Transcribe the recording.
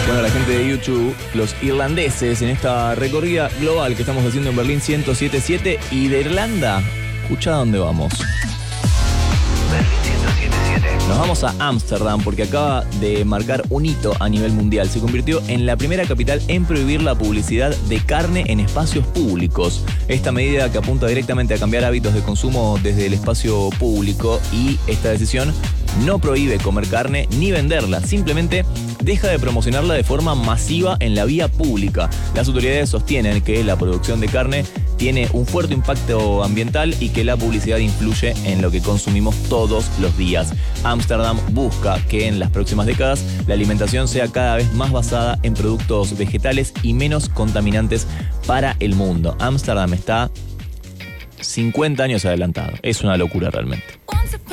Bueno, la gente de YouTube, los irlandeses, en esta recorrida global que estamos haciendo en Berlín 107.7 y de Irlanda, escucha dónde vamos. Nos vamos a Ámsterdam porque acaba de marcar un hito a nivel mundial. Se convirtió en la primera capital en prohibir la publicidad de carne en espacios públicos. Esta medida que apunta directamente a cambiar hábitos de consumo desde el espacio público, y esta decisión no prohíbe comer carne ni venderla, simplemente deja de promocionarla de forma masiva en la vía pública. Las autoridades sostienen que la producción de carne tiene un fuerte impacto ambiental y que la publicidad influye en lo que consumimos todos los días. Ámsterdam busca que en las próximas décadas la alimentación sea cada vez más basada en productos vegetales y menos contaminantes para el mundo. Ámsterdam está 50 años adelantado. Es una locura realmente.